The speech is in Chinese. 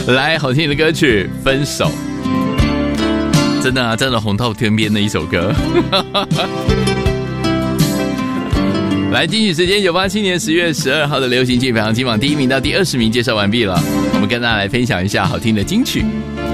来，好听的歌曲《分手》，真的啊，真的红透天边的一首歌。来，金曲时间，987年10月12号的流行金曲排行金榜第1名到第20名介绍完毕了，我们跟大家来分享一下好听的金曲。